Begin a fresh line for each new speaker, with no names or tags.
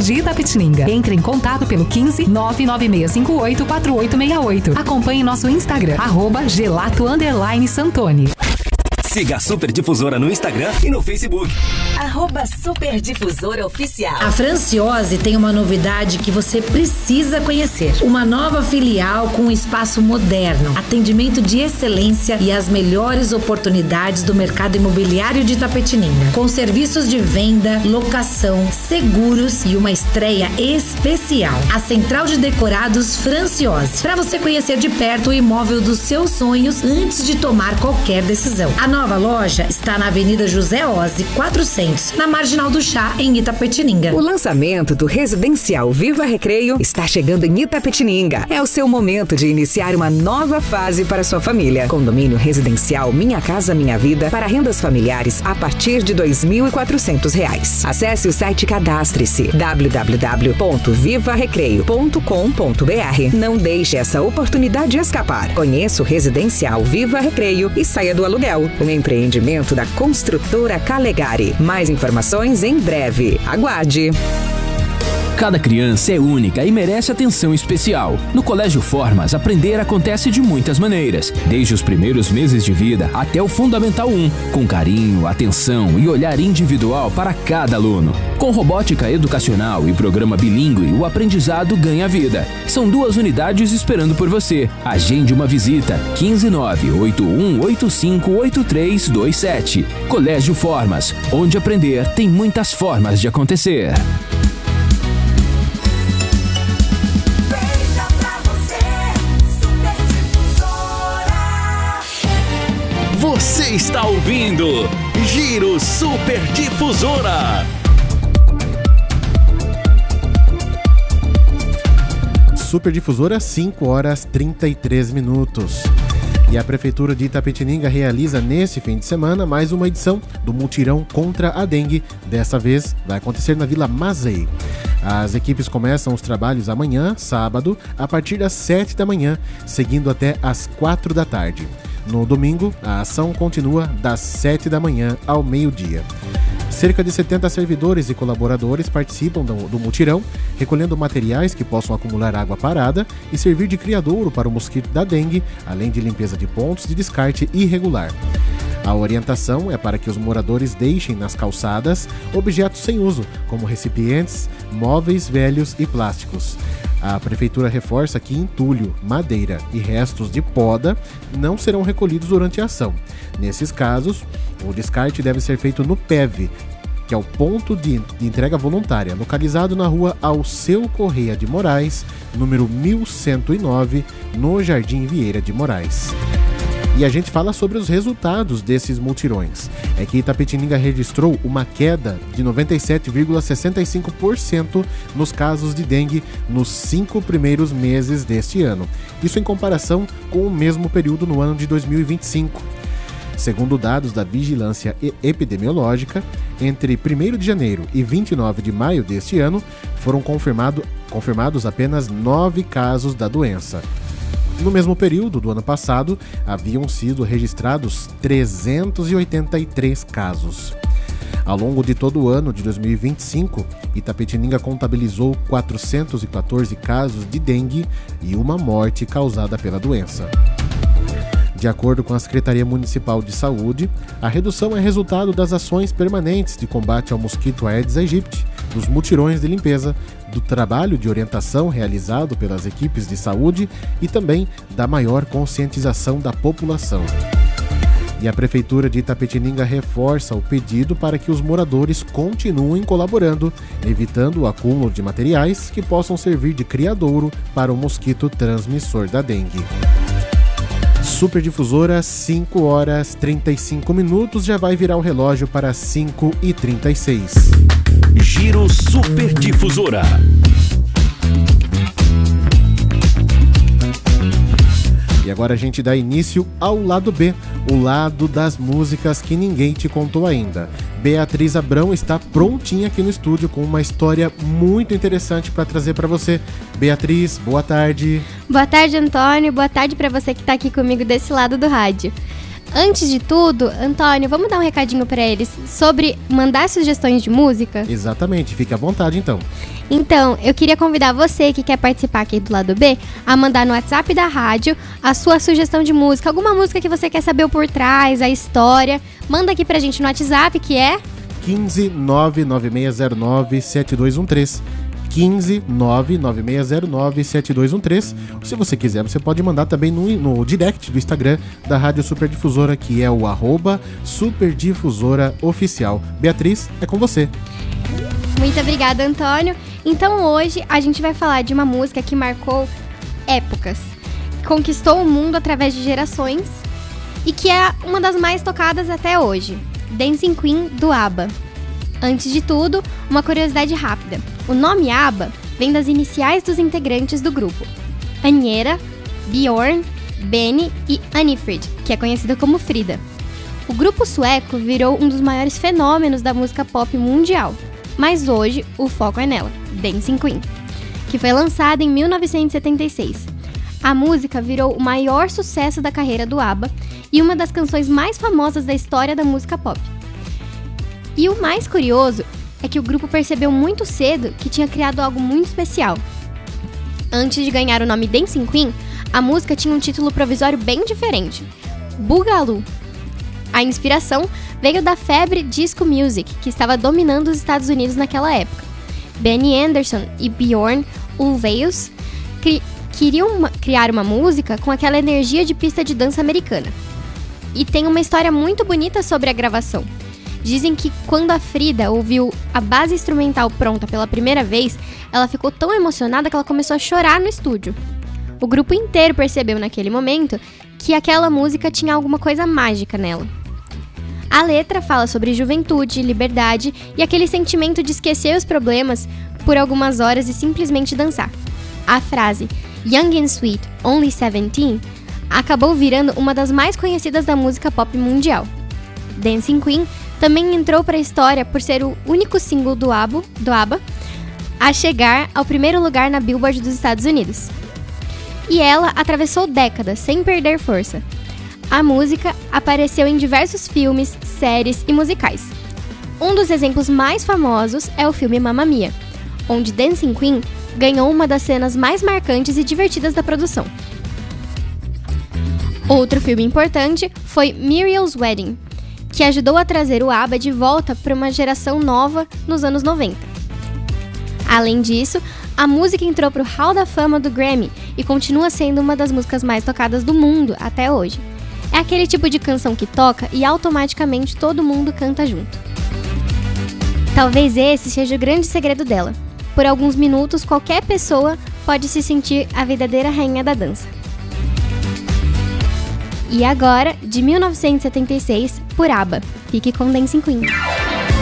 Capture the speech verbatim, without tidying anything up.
de Itapetininga. Entre em contato pelo quinze, nove nove seis cinco oito, quatro oito seis oito. Acompanhe nosso Instagram, arroba gelato underline Santoni.
Siga a Super Difusora no Instagram e no Facebook.
Arroba Super Difusora Oficial.
A Franciose tem uma novidade que você precisa conhecer. Uma nova filial com um espaço moderno, atendimento de excelência e as melhores oportunidades do mercado imobiliário de Itapetininga. Com serviços de venda, locação, seguros e uma estreia especial. A Central de Decorados Franciose. Para você conhecer de perto o imóvel dos seus sonhos antes de tomar qualquer decisão. A nova loja está na Avenida José Ozzi, quatrocentos, na Marginal do Chá, em Itapetininga.
O lançamento do residencial Viva Recreio está chegando em Itapetininga. É o seu momento de iniciar uma nova fase para sua família. Condomínio residencial Minha Casa Minha Vida para rendas familiares a partir de dois mil e quatrocentos reais. Acesse o site e cadastre-se w w w ponto viva recreio ponto com ponto b r. Não deixe essa oportunidade escapar. Conheça o residencial Viva Recreio e saia do aluguel. Um empreendimento da construtora Calegari. Mais informações em breve. Aguarde!
Cada criança é única e merece atenção especial. No Colégio Formas, aprender acontece de muitas maneiras, desde os primeiros meses de vida até o Fundamental um, com carinho, atenção e olhar individual para cada aluno. Com robótica educacional e programa bilíngue, o aprendizado ganha vida. São duas unidades esperando por você. Agende uma visita. quinze nove oito um oito cinco oito três dois sete. Colégio Formas, onde aprender tem muitas formas de acontecer.
Você está ouvindo Giro Super Difusora.
Super Difusora, cinco horas e trinta e três minutos. E a Prefeitura de Itapetininga realiza nesse fim de semana mais uma edição do Mutirão contra a Dengue. Dessa vez vai acontecer na Vila Mazei. As equipes começam os trabalhos amanhã, sábado, a partir das sete da manhã, seguindo até às quatro da tarde. No domingo, a ação continua das sete da manhã ao meio-dia. Cerca de setenta servidores e colaboradores participam do, do mutirão, recolhendo materiais que possam acumular água parada e servir de criadouro para o mosquito da dengue, além de limpeza de pontos de descarte irregular. A orientação é para que os moradores deixem nas calçadas objetos sem uso, como recipientes, móveis velhos e plásticos. A Prefeitura reforça que entulho, madeira e restos de poda não serão recolhidos durante a ação. Nesses casos, o descarte deve ser feito no P E V, que é o ponto de entrega voluntária, localizado na rua Alceu Correia de Moraes, número mil cento e nove, no Jardim Vieira de Moraes. E a gente fala sobre os resultados desses mutirões. É que Itapetininga registrou uma queda de noventa e sete vírgula sessenta e cinco por cento nos casos de dengue nos cinco primeiros meses deste ano. Isso em comparação com o mesmo período no ano de dois mil e vinte e cinco. Segundo dados da Vigilância Epidemiológica, entre primeiro de janeiro e vinte e nove de maio deste ano, foram confirmado, confirmados apenas nove casos da doença. No mesmo período do ano passado, haviam sido registrados trezentos e oitenta e três casos. Ao longo de todo o ano de dois mil e vinte e cinco, Itapetininga contabilizou quatrocentos e quatorze casos de dengue e uma morte causada pela doença. De acordo com a Secretaria Municipal de Saúde, a redução é resultado das ações permanentes de combate ao mosquito Aedes aegypti, dos mutirões de limpeza, do trabalho de orientação realizado pelas equipes de saúde e também da maior conscientização da população. E a Prefeitura de Itapetininga reforça o pedido para que os moradores continuem colaborando, evitando o acúmulo de materiais que possam servir de criadouro para o mosquito transmissor da dengue. Super Difusora, cinco horas e trinta e cinco minutos, já vai virar o relógio para cinco e trinta e seis.
Giro Super Difusora.
E agora a gente dá início ao lado B, o lado das músicas que ninguém te contou ainda. Beatriz Abrão está prontinha aqui no estúdio com uma história muito interessante para trazer para você. Beatriz, boa tarde.
Boa tarde, Antônio. Boa tarde para você que está aqui comigo desse lado do rádio. Antes de tudo, Antônio, vamos dar um recadinho pra eles sobre mandar sugestões de música?
Exatamente, fique à vontade então.
Então, eu queria convidar você que quer participar aqui do Lado B a mandar no WhatsApp da rádio a sua sugestão de música, alguma música que você quer saber o por trás, a história. Manda aqui pra gente no WhatsApp, que é
quinze nove nove seis zero nove sete dois um três. quinze nove nove seis zero nove sete dois um três. Se você quiser, você pode mandar também no, no direct do Instagram da Rádio Superdifusora, que é o arroba Superdifusora Oficial. Beatriz, é com você.
Muito obrigada, Antônio. Então hoje a gente vai falar de uma música que marcou épocas, conquistou o mundo através de gerações e que é uma das mais tocadas até hoje, Dancing Queen, do ABBA. Antes de tudo, uma curiosidade rápida. O nome ABBA vem das iniciais dos integrantes do grupo: Agnetha, Björn, Benny e Anni-Frid, que é conhecida como Frida. O grupo sueco virou um dos maiores fenômenos da música pop mundial, mas hoje o foco é nela, Dancing Queen, que foi lançada em mil novecentos e setenta e seis. A música virou o maior sucesso da carreira do ABBA e uma das canções mais famosas da história da música pop. E o mais curioso é que o grupo percebeu muito cedo que tinha criado algo muito especial. Antes de ganhar o nome Dancing Queen, a música tinha um título provisório bem diferente: Boogaloo. A inspiração veio da febre disco music, que estava dominando os Estados Unidos naquela época. Benny Andersson e Björn Ulvaeus cri- queriam uma, criar uma música com aquela energia de pista de dança americana. E tem uma história muito bonita sobre a gravação. Dizem que quando a Frida ouviu a base instrumental pronta pela primeira vez, ela ficou tão emocionada que ela começou a chorar no estúdio. O grupo inteiro percebeu naquele momento que aquela música tinha alguma coisa mágica nela. A letra fala sobre juventude, liberdade e aquele sentimento de esquecer os problemas por algumas horas e simplesmente dançar. A frase Young and Sweet, Only seventeen acabou virando uma das mais conhecidas da música pop mundial. Dancing Queen também entrou para a história por ser o único single do ABBA, do ABBA a chegar ao primeiro lugar na Billboard dos Estados Unidos. E ela atravessou décadas sem perder força. A música apareceu em diversos filmes, séries e musicais. Um dos exemplos mais famosos é o filme Mamma Mia, onde Dancing Queen ganhou uma das cenas mais marcantes e divertidas da produção. Outro filme importante foi Muriel's Wedding, que ajudou a trazer o ABBA de volta para uma geração nova nos anos noventa. Além disso, a música entrou para o Hall da Fama do Grammy e continua sendo uma das músicas mais tocadas do mundo até hoje. É aquele tipo de canção que toca e automaticamente todo mundo canta junto. Talvez esse seja o grande segredo dela. Por alguns minutos, qualquer pessoa pode se sentir a verdadeira rainha da dança. E agora, de mil novecentos e setenta e seis, por ABBA. Fique com Dancing Queen.